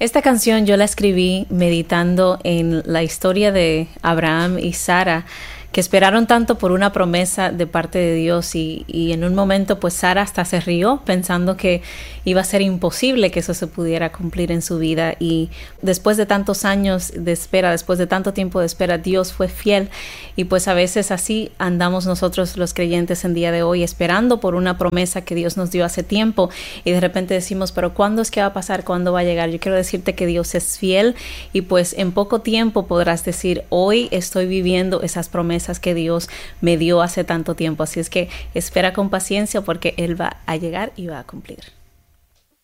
Esta canción yo la escribí meditando en la historia de Abraham y Sara, que esperaron tanto por una promesa de parte de Dios y en un momento pues Sara hasta se rió pensando que iba a ser imposible que eso se pudiera cumplir en su vida, y después de tantos años de espera, después de tanto tiempo de espera, Dios fue fiel. Y pues a veces así andamos nosotros los creyentes en día de hoy, esperando por una promesa que Dios nos dio hace tiempo, y de repente decimos, pero ¿cuándo es que va a pasar? ¿Cuándo va a llegar? Yo quiero decirte que Dios es fiel, y pues en poco tiempo podrás decir, hoy estoy viviendo esas promesas que Dios me dio hace tanto tiempo. Así es que espera con paciencia, porque Él va a llegar y va a cumplir.